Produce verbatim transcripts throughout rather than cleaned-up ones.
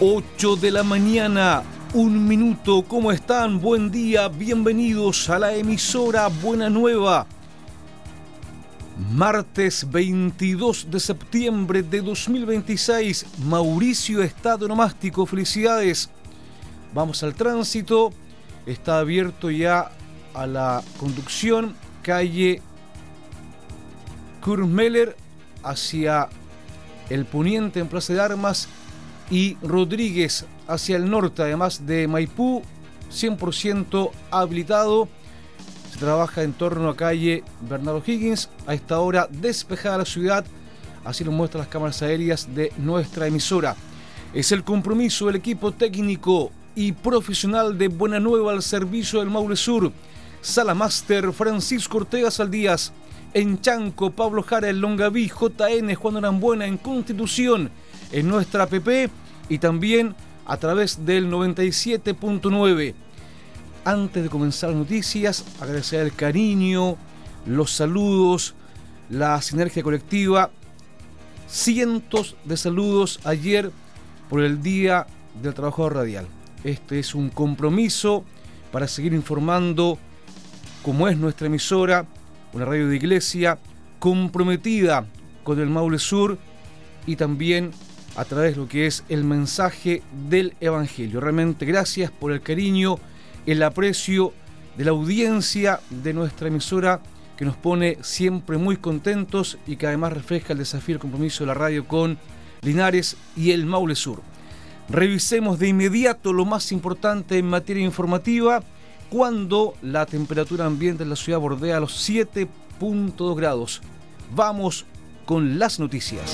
ocho de la mañana, un minuto. ¿Cómo están? Buen día, bienvenidos a la emisora Buena Nueva. Martes veintidós de septiembre de dos mil veintiséis, Mauricio Estado Nomástico, felicidades. Vamos al tránsito, está abierto ya a la conducción, calle Kurmeller hacia el poniente en Plaza de Armas y Rodríguez hacia el norte, además de Maipú, cien por ciento habilitado. Se trabaja en torno a calle Bernardo Higgins, a esta hora despejada la ciudad, así lo muestran las cámaras aéreas de nuestra emisora. Es el compromiso del equipo técnico y profesional de Buena Nueva al servicio del Maule Sur. Sala Máster Francisco Ortega Saldías, en Chanco, Pablo Jara, en Longaví, J N, Juan Arambuena, en Constitución, en nuestra app y también a través del noventa y siete punto nueve. Antes de comenzar las noticias, agradecer el cariño, los saludos, la sinergia colectiva. Cientos de saludos ayer por el Día del Trabajador Radial. Este es un compromiso para seguir informando cómo es nuestra emisora, una radio de iglesia comprometida con el Maule Sur y también a través de lo que es el mensaje del Evangelio. Realmente gracias por el cariño, el aprecio de la audiencia de nuestra emisora, que nos pone siempre muy contentos y que además refleja el desafío y el compromiso de la radio con Linares y el Maule Sur. Revisemos de inmediato lo más importante en materia informativa, cuando la temperatura ambiente en la ciudad bordea los siete punto dos grados. Vamos con las noticias.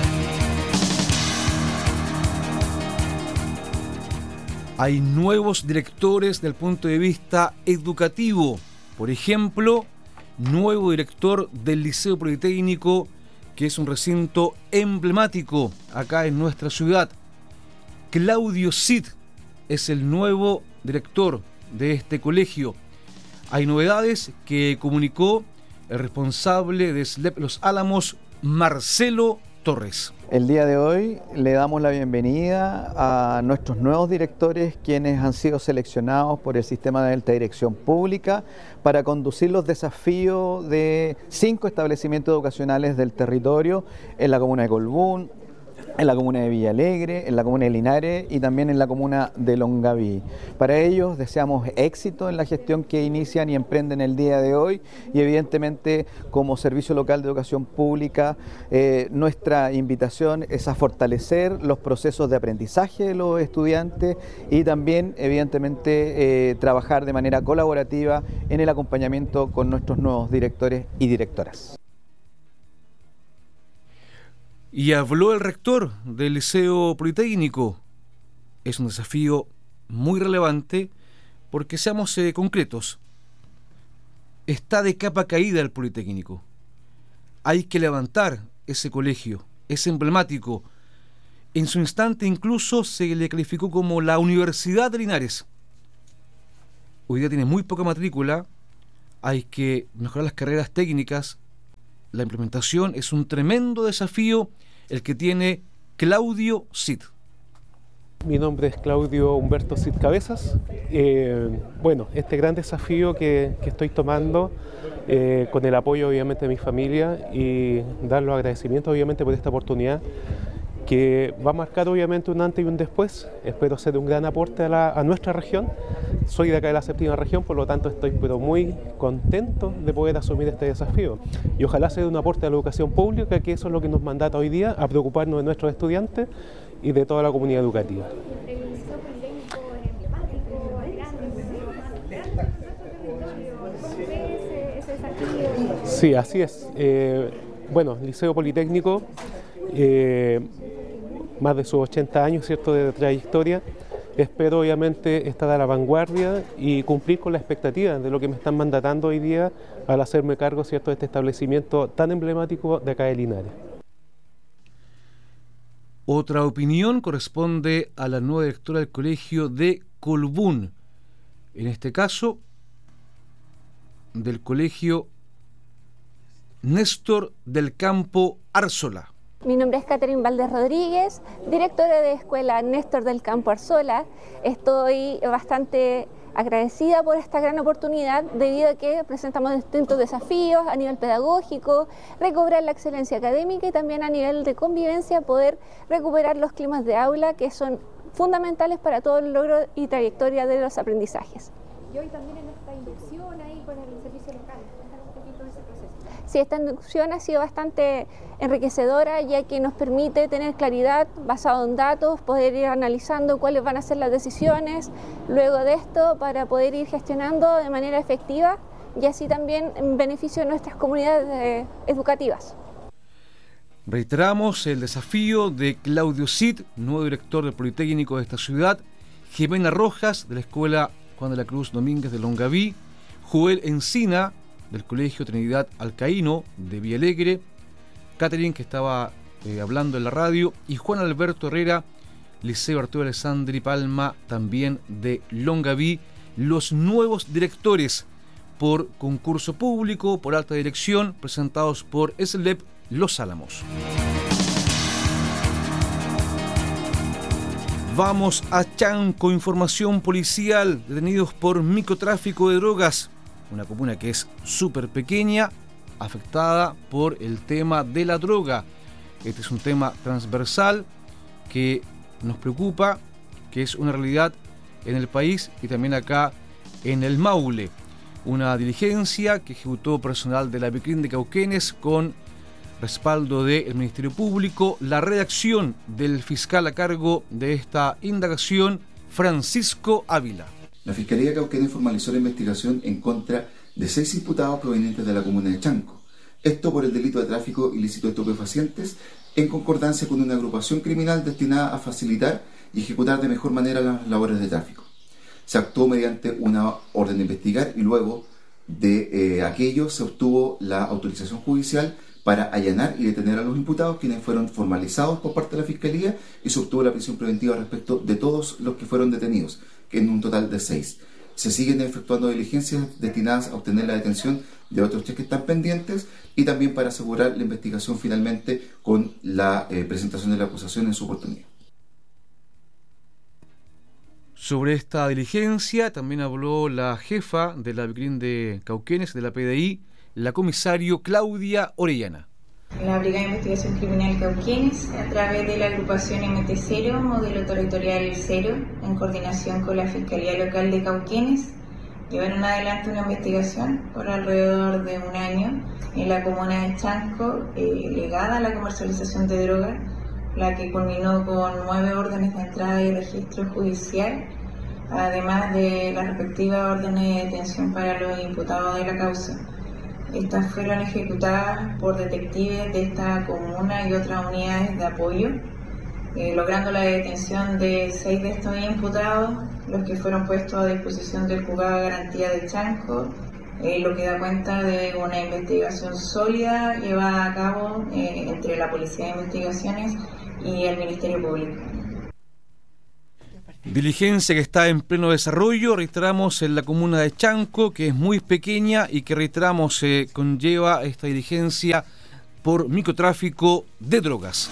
Hay nuevos directores desde el punto de vista educativo. Por ejemplo, nuevo director del Liceo Politécnico, que es un recinto emblemático acá en nuestra ciudad. Claudio Cid es el nuevo director de este colegio. Hay novedades que comunicó el responsable de S L E P Los Álamos, Marcelo Torres. El día de hoy le damos la bienvenida a nuestros nuevos directores, quienes han sido seleccionados por el sistema de alta dirección pública para conducir los desafíos de cinco establecimientos educacionales del territorio en la comuna de Colbún, en la comuna de Villalegre, en la comuna de Linares y también en la comuna de Longaví. Para ellos deseamos éxito en la gestión que inician y emprenden el día de hoy y evidentemente como Servicio Local de Educación Pública eh, nuestra invitación es a fortalecer los procesos de aprendizaje de los estudiantes y también evidentemente eh, trabajar de manera colaborativa en el acompañamiento con nuestros nuevos directores y directoras. Y habló el rector del Liceo Politécnico. Es un desafío muy relevante porque, seamos eh, concretos, está de capa caída el Politécnico. Hay que levantar ese colegio, es emblemático. En su instante incluso se le calificó como la Universidad de Linares. Hoy día tiene muy poca matrícula, hay que mejorar las carreras técnicas. La implementación es un tremendo desafío el que tiene Claudio Cid. Mi nombre es Claudio Humberto Cid Cabezas. Eh, bueno, este gran desafío que, que estoy tomando eh, con el apoyo obviamente de mi familia y dar los agradecimientos obviamente por esta oportunidad que va a marcar obviamente un antes y un después. Espero ser un gran aporte a, la, a nuestra región. Soy de acá de la séptima región, por lo tanto estoy pero muy contento de poder asumir este desafío. Y ojalá sea un aporte a la educación pública, que eso es lo que nos mandata hoy día, a preocuparnos de nuestros estudiantes y de toda la comunidad educativa. Sí, así es. Eh, bueno, Liceo Politécnico, eh, más de sus ochenta años, ¿cierto?, de trayectoria. Espero obviamente estar a la vanguardia y cumplir con la expectativa de lo que me están mandatando hoy día al hacerme cargo, ¿cierto?, de este establecimiento tan emblemático de acá de Linares. Otra opinión corresponde a la nueva directora del colegio de Colbún. En este caso, del colegio Néstor del Campo Árzola. Mi nombre es Catherine Valdés Rodríguez, directora de Escuela Néstor del Campo Arzola. Estoy bastante agradecida por esta gran oportunidad debido a que presentamos distintos desafíos a nivel pedagógico, recobrar la excelencia académica y también a nivel de convivencia poder recuperar los climas de aula que son fundamentales para todo el logro y trayectoria de los aprendizajes. Y hoy también en esta inducción ahí con el servicio local, cuéntanos un poquito de ese proceso. Sí, esta inducción ha sido bastante enriquecedora ya que nos permite tener claridad basado en datos, poder ir analizando cuáles van a ser las decisiones luego de esto para poder ir gestionando de manera efectiva y así también en beneficio de nuestras comunidades eh, educativas. Reiteramos el desafío de Claudio Cid, nuevo director del Politécnico de esta ciudad, Jimena Rojas de la Escuela Juan de la Cruz Domínguez de Longaví, Joel Encina del Colegio Trinidad Alcaíno de Villalegre, Catherine, que estaba eh, hablando en la radio, y Juan Alberto Herrera, Liceo Arturo Alessandri Palma, también de Longaví, los nuevos directores por concurso público, por alta dirección, presentados por S L E P Los Álamos. Vamos a Chanco, información policial, detenidos por microtráfico de drogas, una comuna que es súper pequeña, afectada por el tema de la droga. Este es un tema transversal que nos preocupa, que es una realidad en el país y también acá en el Maule. Una diligencia que ejecutó personal de la Bicrin de Cauquenes con respaldo del Ministerio Público, la redacción del fiscal a cargo de esta indagación, Francisco Ávila. La Fiscalía de Cauquenes formalizó la investigación en contra de seis imputados provenientes de la comuna de Chanco. Esto por el delito de tráfico ilícito de estupefacientes, en concordancia con una agrupación criminal destinada a facilitar y ejecutar de mejor manera las labores de tráfico. Se actuó mediante una orden de investigar y luego de eh, aquello se obtuvo la autorización judicial para allanar y detener a los imputados, quienes fueron formalizados por parte de la Fiscalía, y se obtuvo la prisión preventiva respecto de todos los que fueron detenidos, que en un total de seis. Se siguen efectuando diligencias destinadas a obtener la detención de otros tres que están pendientes y también para asegurar la investigación finalmente con la eh, presentación de la acusación en su oportunidad. Sobre esta diligencia también habló la jefa de la Bicrin de Cauquenes, de la P D I, la comisario Claudia Orellana. La Brigada de Investigación Criminal Cauquenes, a través de la agrupación M T cero, modelo territorial cero, en coordinación con la Fiscalía Local de Cauquenes, llevaron adelante una investigación por alrededor de un año en la comuna de Chanco, eh, ligada a la comercialización de drogas, la que culminó con nueve órdenes de entrada y registro judicial, además de las respectivas órdenes de detención para los imputados de la causa. Estas fueron ejecutadas por detectives de esta comuna y otras unidades de apoyo, eh, logrando la detención de seis de estos imputados, los que fueron puestos a disposición del Juzgado de Garantía de Chanco, eh, lo que da cuenta de una investigación sólida llevada a cabo eh, entre la Policía de Investigaciones y el Ministerio Público. Diligencia que está en pleno desarrollo, reiteramos, en la comuna de Chanco, que es muy pequeña y que, reiteramos, eh, conlleva esta diligencia por microtráfico de drogas.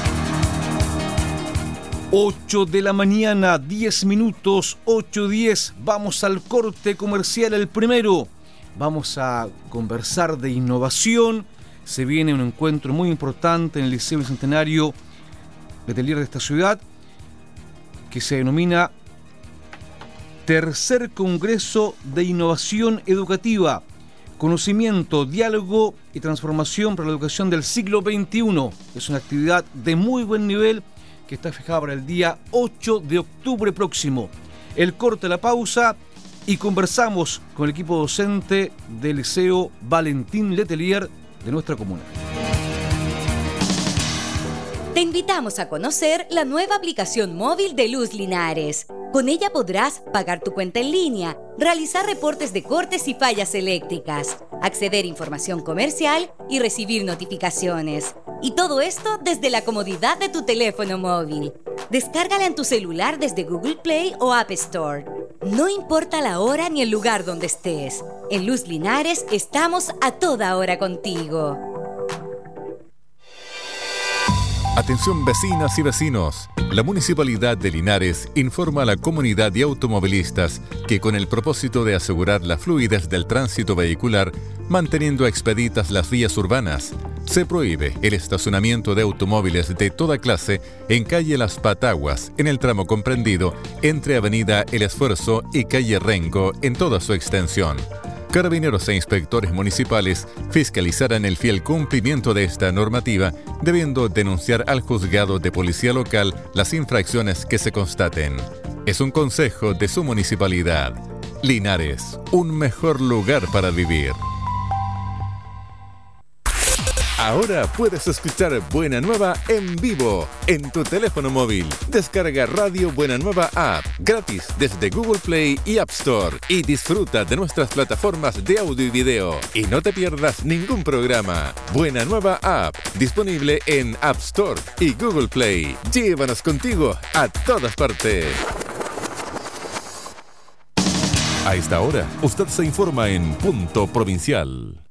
ocho de la mañana, diez minutos, ocho diez, vamos al corte comercial, el primero. Vamos a conversar de innovación, se viene un encuentro muy importante en el Liceo Bicentenario Letelier de esta ciudad, que se denomina Tercer Congreso de Innovación Educativa, Conocimiento, Diálogo y Transformación para la Educación del siglo veintiuno. Es una actividad de muy buen nivel que está fijada para el día ocho de octubre próximo. El corte, la pausa y conversamos con el equipo docente del Liceo Valentín Letelier de nuestra comuna. Te invitamos a conocer la nueva aplicación móvil de Luz Linares. Con ella podrás pagar tu cuenta en línea, realizar reportes de cortes y fallas eléctricas, acceder a información comercial y recibir notificaciones. Y todo esto desde la comodidad de tu teléfono móvil. Descárgala en tu celular desde Google Play o App Store. No importa la hora ni el lugar donde estés. En Luz Linares estamos a toda hora contigo. Atención vecinas y vecinos. La Municipalidad de Linares informa a la comunidad de automovilistas que con el propósito de asegurar la fluidez del tránsito vehicular, manteniendo expeditas las vías urbanas, se prohíbe el estacionamiento de automóviles de toda clase en calle Las Pataguas, en el tramo comprendido entre Avenida El Esfuerzo y calle Renco en toda su extensión. Carabineros e inspectores municipales fiscalizarán el fiel cumplimiento de esta normativa, debiendo denunciar al juzgado de policía local las infracciones que se constaten. Es un consejo de su municipalidad. Linares, un mejor lugar para vivir. Ahora puedes escuchar Buena Nueva en vivo en tu teléfono móvil. Descarga Radio Buena Nueva App gratis desde Google Play y App Store y disfruta de nuestras plataformas de audio y video. Y no te pierdas ningún programa. Buena Nueva App, disponible en App Store y Google Play. Llévanos contigo a todas partes. A esta hora, usted se informa en Punto Provincial.